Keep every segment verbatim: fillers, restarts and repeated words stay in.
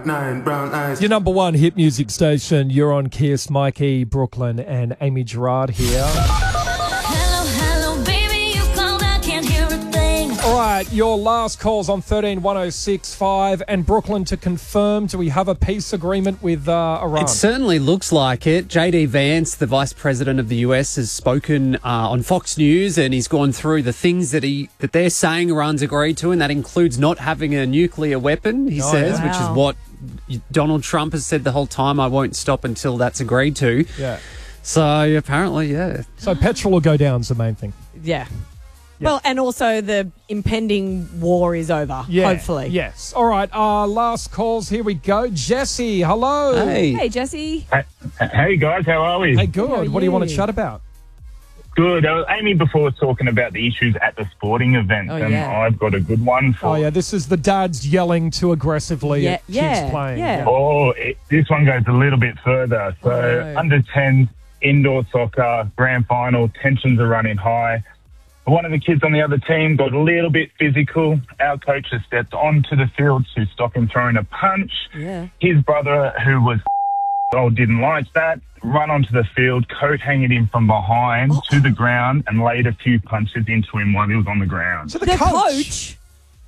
five nine, brown eyes. Your number one hit music station. You're on Kiss. Mikey, Brooklyn, and Amy Gerard here. Hello, hello, baby, you called, I can't hear a thing. All right, your last call's on thirteen one oh six five. And Brooklyn, to confirm, do we have a peace agreement with uh, Iran? It certainly looks like it. J D Vance, the Vice President of the U S, has spoken uh, on Fox News, and he's gone through the things that he that they're saying Iran's agreed to, and that includes not having a nuclear weapon, he Oh, says, yeah. which is Wow. what Donald Trump has said the whole time. I won't stop until that's agreed to. Yeah. So apparently, yeah. So petrol will go down is the main thing. Yeah. Well, and also the impending war is over, Yeah. hopefully. Yes. All right. Uh, last calls. Here we go. Jesse, hello. Hey. Hey, Jesse. Hey, hey guys, how are we? Hey, good. How are What do you want to you? chat about? Good. Uh, Amy before was talking about the issues at the sporting events, Oh, and yeah. I've got a good one for. Oh, yeah. This is the dads yelling too aggressively Yeah, at kids yeah, playing. yeah. Oh, it, this one goes a little bit further. So Oh, no. under ten indoor soccer grand final, tensions are running high. One of the kids on the other team got a little bit physical. Our coach has stepped onto the field to stop him throwing a punch. Yeah. His brother, who was old, didn't like that, run onto the field, coat hanging him from behind Oh. to the ground and laid a few punches into him while he was on the ground. To the, The coach. coach,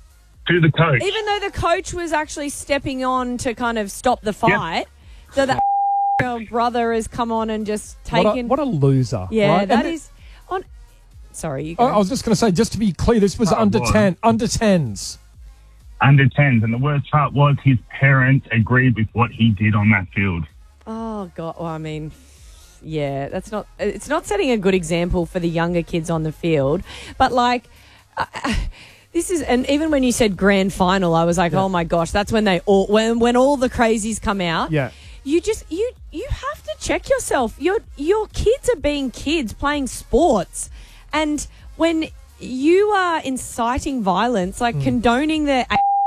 To the coach. even though the coach was actually stepping on to kind of stop the fight, so that brother has come on and just What a, taken. what a loser. yeah, right? that And is on. Sorry, you I go. I was just going to say, just to be clear, this was Oh, under boy. ten, under tens. Under tens. And the worst part was his parents agreed with what he did on that field. Oh God! Well, I mean, yeah, that's not. It's not setting a good example for the younger kids on the field. But like, uh, this is, and even when you said grand final, I was like, oh my gosh, that's when they all when when all the crazies come out. Yeah. You just you you have to check yourself. Your your kids are being kids playing sports, and when you are inciting violence, like condoning the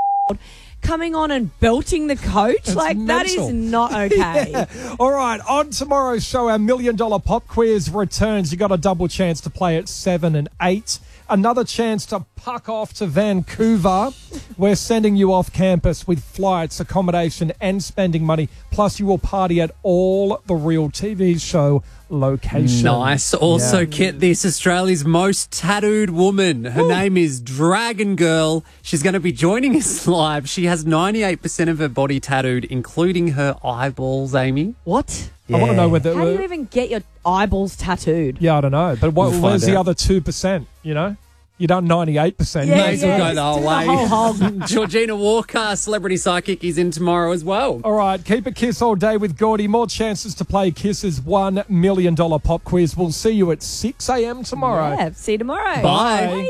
coming on and belting the coach, It's like that mental. is not okay. Yeah. All right, on tomorrow's show, our million dollar pop quiz returns. You got a double chance to play at seven and eight. Another chance to puck off to Vancouver. We're sending you off campus with flights, accommodation, and spending money. Plus, you will party at all the Real T V show locations. Nice. Also, Yeah. Kit, this Australia's most tattooed woman. Her name is Dragon Girl. She's going to be joining us live. She has ninety-eight percent of her body tattooed, including her eyeballs, Amy. What? I want to know whether. How do you even get your eyeballs tattooed? Yeah, I don't know. But what, We'll find where's the out. other two percent, you know? You done ninety-eight percent. Yeah, May as well yeah. go the whole Do the way. whole hog. Georgina Walker, celebrity psychic, is in tomorrow as well. All right, keep a Kiss all day with Gordy. More chances to play Kiss's one million dollar pop quiz. We'll see you at six a.m. tomorrow. Yeah, see you tomorrow. Bye.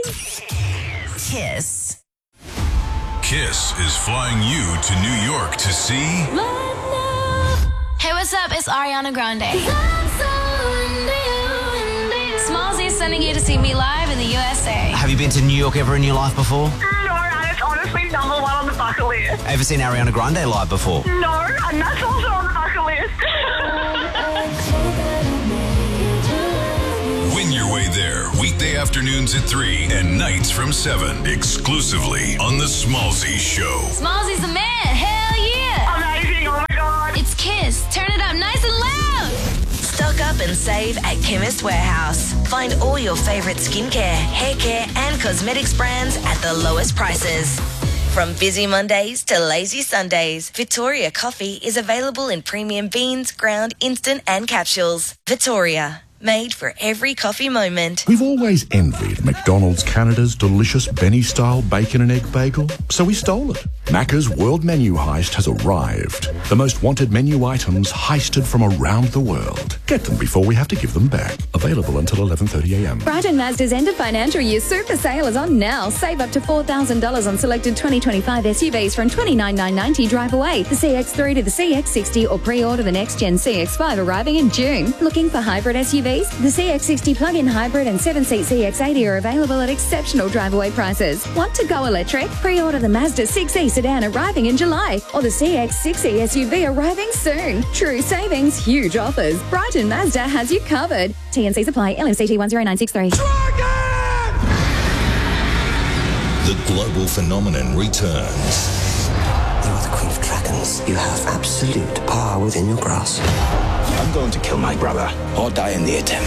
Kiss. Kiss is flying you to New York to see Hey, what's up? It's Ariana Grande. Smallzy is sending you to see me live in the U S A. Have you been to New York ever in your life before? No, and it's honestly number one on the bucket list. Ever seen Ariana Grande live before? No, and that's also on the bucket list. Win your way there weekday afternoons at three and nights from seven exclusively on The Smallzy Show. Smallzy's the man. Hell yeah. Amazing, oh my god. It's Kiss. Turn it up nice and loud. Stock up and save at Chemist Warehouse. Find all your favorite skincare, hair care, and cosmetics brands at the lowest prices. From busy Mondays to lazy Sundays, Victoria Coffee is available in premium beans, ground, instant, and capsules. Victoria, made for every coffee moment. We've always envied McDonald's Canada's delicious Benny-style bacon and egg bagel, so we stole it. Macca's World Menu Heist has arrived. The most wanted menu items heisted from around the world. Get them before we have to give them back. Available until eleven thirty a.m. Brighton Mazda's end of financial year super sale is on now. Save up to four thousand dollars on selected twenty twenty-five S U Vs from twenty-nine thousand nine hundred ninety drive away. The C X three to the C X sixty or pre-order the next-gen C X five arriving in June. Looking for hybrid S U Vs? The C X sixty plug-in hybrid and seven-seat C X eighty are available at exceptional drive-away prices. Want to go electric? Pre-order the Mazda six E sedan arriving in July or the C X sixty S U V arriving soon. True savings, huge offers. Brighton Mazda has you covered. T N C supply. L M C T one zero nine six three. The global phenomenon returns. You are the Queen of Dragons. means you have absolute power within your grasp. I'm going to kill my brother or die in the attempt.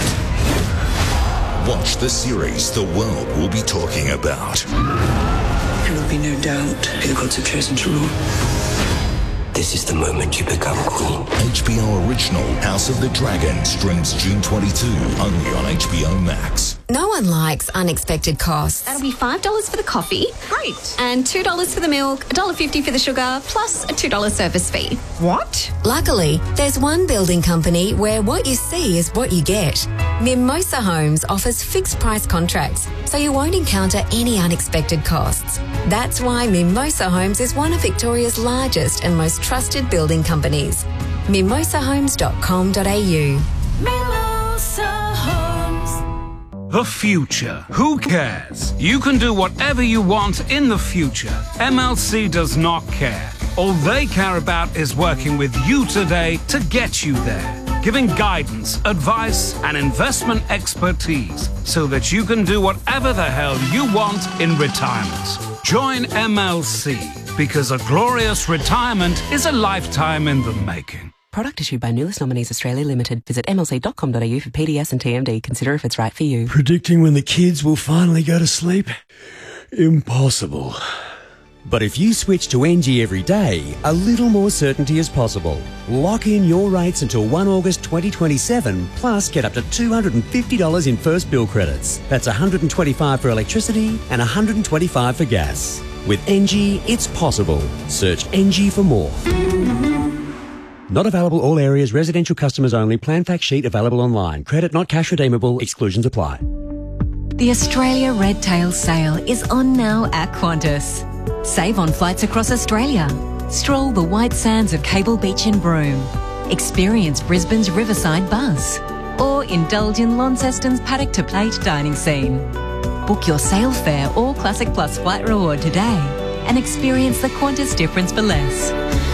Watch the series the world will be talking about. There will be no doubt who the gods have chosen to rule. This is the moment you become queen. H B O original House of the Dragon streams June twenty-second only on H B O Max. No one likes unexpected costs. That'll be five dollars for the coffee. Great. And two dollars for the milk, one dollar fifty for the sugar, plus a two dollars service fee. What? Luckily, there's one building company where what you see is what you get. Mimosa Homes offers fixed price contracts, so you won't encounter any unexpected costs. That's why Mimosa Homes is one of Victoria's largest and most trusted building companies. mimosa homes dot com dot a u. Mimosa Homes. The future. Who cares? You can do whatever you want in the future. M L C does not care. All they care about is working with you today to get you there, giving guidance, advice, and investment expertise so that you can do whatever the hell you want in retirement. Join M L C, because a glorious retirement is a lifetime in the making. Product issued by Nulis Nominees Australia Limited. Visit m l c dot com dot a u for P D S and T M D. Consider if it's right for you. Predicting when the kids will finally go to sleep? Impossible. But if you switch to N G every day, a little more certainty is possible. Lock in your rates until the first of August twenty twenty-seven, plus get up to two hundred fifty dollars in first bill credits. That's one hundred twenty-five dollars for electricity and one hundred twenty-five dollars for gas. With N G, it's possible. Search N G for more. Not available all areas, residential customers only. Plan fact sheet available online. Credit not cash redeemable. Exclusions apply. The Australia Red Tail Sale is on now at Qantas. Save on flights across Australia. Stroll the white sands of Cable Beach in Broome. Experience Brisbane's riverside buzz. Or indulge in Launceston's paddock to plate dining scene. Book your sale fare or Classic Plus flight reward today and experience the Qantas difference for less.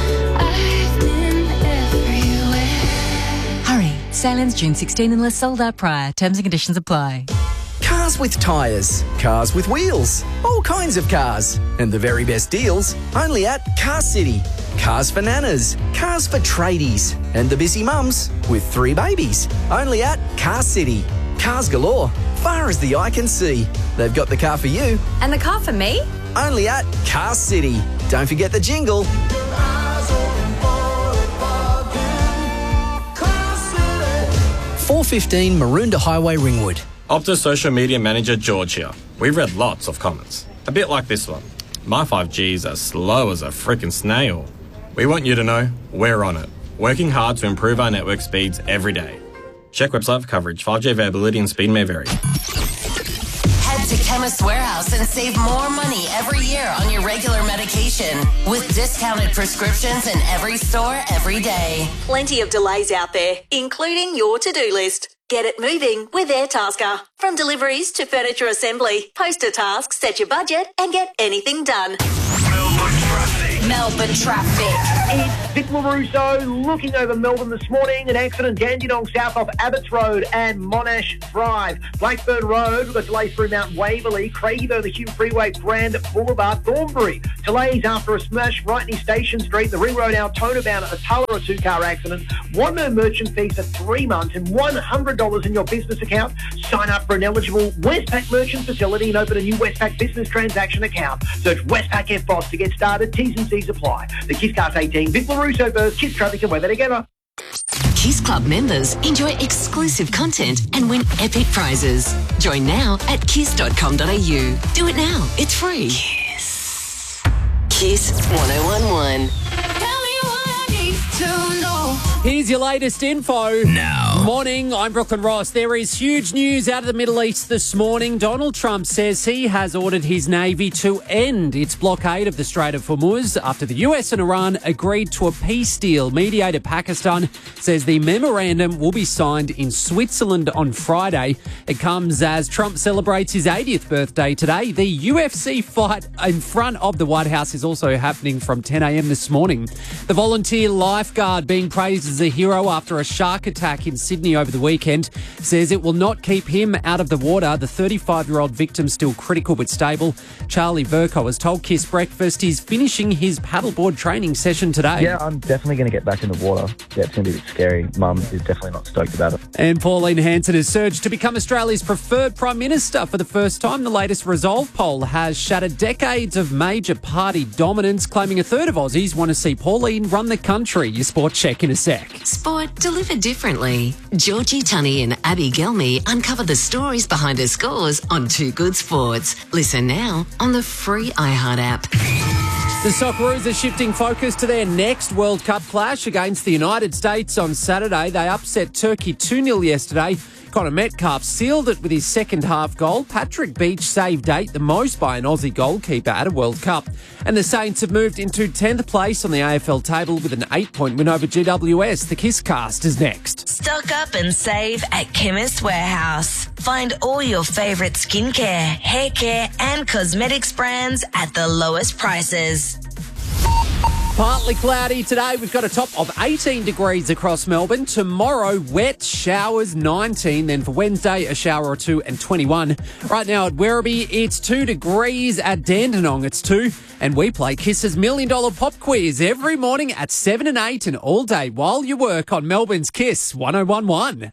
Hurry, sale ends June sixteenth unless sold out prior. Terms and conditions apply. Cars with tyres, cars with wheels, all kinds of cars. And the very best deals only at Car City. Cars for nanas, cars for tradies, and the busy mums with three babies. Only at Car City. Cars galore, far as the eye can see. They've got the car for you. And the car for me? Only at Car City. Don't forget the jingle. four fifteen Maroondah Highway, Ringwood. Optus social media manager George here. We've read lots of comments. A bit like this one. My five G is as slow as a freaking snail. We want you to know we're on it. Working hard to improve our network speeds every day. Check website for coverage. five G availability and speed may vary. Head to Chemist Warehouse and save more money every year on your regular medication with discounted prescriptions in every store every day. Plenty of delays out there, including your to-do list. Get it moving with AirTasker. From deliveries to furniture assembly, post a task, set your budget, and get anything done. Melbourne traffic. It's Vic LaRusso looking over Melbourne this morning. An accident, Dandenong south off Abbots Road and Monash Drive. Blackburn Road, we've got delays through Mount Waverley. Craigieburn, the Hume Freeway, Grand Boulevard, Thornbury. Delays after a smash right near Station Street. The Ring Road Altona bound at the Tulla, a two-car accident. One no merchant fee for three months and one hundred dollars in your business account. Sign up for an eligible Westpac merchant facility and open a new Westpac business transaction account. Search Westpac F B O S to get started. T's and C's apply. The Kiss Cast eighteen, Vic LaRusso first, Kiss Traffic and weather together. Kiss Club members enjoy exclusive content and win epic prizes. Join now at kiss dot com dot a u. Do it now. It's free. Kiss. Kiss one oh one one. Here's your latest info. Now. Morning, I'm Brooklyn Ross. There is huge news out of the Middle East this morning. Donald Trump says he has ordered his Navy to end its blockade of the Strait of Hormuz after the U S and Iran agreed to a peace deal. Mediator Pakistan says the memorandum will be signed in Switzerland on Friday. It comes as Trump celebrates his eightieth birthday today. The U F C fight in front of the White House is also happening from ten a.m. this morning. The volunteer lifeguard being praised as a hero hero after a shark attack in Sydney over the weekend, says it will not keep him out of the water. The thirty-five-year-old victim still critical but stable. Charlie Verco has told Kiss Breakfast he's finishing his paddleboard training session today. Yeah, I'm definitely going to get back in the water. Yeah, it's going to be a bit scary. Mum is definitely not stoked about it. And Pauline Hanson has surged to become Australia's preferred Prime Minister for the first time. The latest Resolve poll has shattered decades of major party dominance, claiming a third of Aussies want to see Pauline run the country. Your sport check in a sec. Sport delivered differently. Georgie Tunney and Abby Gelmy uncover the stories behind her scores on Too Good Sports. Listen now on the free iHeart app. The Socceroos are shifting focus to their next World Cup clash against the United States on Saturday. They upset Turkey two nil yesterday. Connor Metcalf sealed it with his second half goal. Patrick Beach saved eight, the most by an Aussie goalkeeper at a World Cup. And the Saints have moved into tenth place on the A F L table with an eight-point win over G W S. The Kiss Cast is next. Stock up and save at Chemist Warehouse. Find all your favourite skincare, hair care and cosmetics brands at the lowest prices. Partly cloudy today. We've got a top of eighteen degrees across Melbourne. Tomorrow, wet showers, nineteen. Then for Wednesday, a shower or two and twenty-one. Right now at Werribee, it's two degrees. At Dandenong, it's two. And we play Kiss's Million Dollar Pop Quiz every morning at seven and eight and all day while you work on Melbourne's Kiss one oh one one.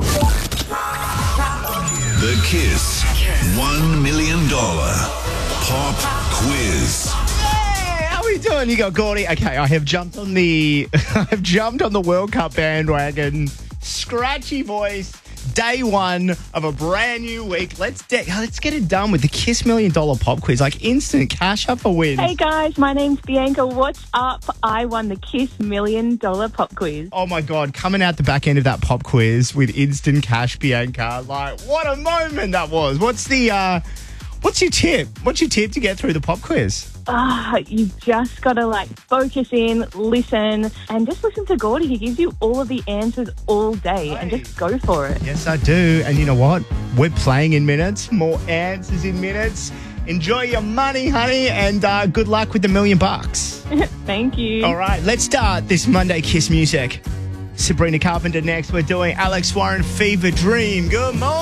The Kiss one million dollar Pop Quiz. How are we doing? You got Gordy. Okay, I have jumped on the I have jumped on the World Cup bandwagon. Scratchy voice. Day one of a brand new week. Let's de- let's get it done with the Kiss Million Dollar Pop Quiz. Like instant cash up for wins. Hey guys, my name's Bianca. What's up? I won the Kiss Million Dollar Pop Quiz. Oh my God, coming out the back end of that pop quiz with instant cash, Bianca. Like, what a moment that was. What's the uh what's your tip? What's your tip to get through the pop quiz? Ah, you just got to like focus in, listen, and just listen to Gordy. He gives you all of the answers all day, and just go for it. Yes, I do. And you know what? We're playing in minutes. More answers in minutes. Enjoy your money, honey, and uh, good luck with the million bucks. Thank you. All right, let's start this Monday Kiss music. Sabrina Carpenter next. We're doing Alex Warren Fever Dream. Good morning.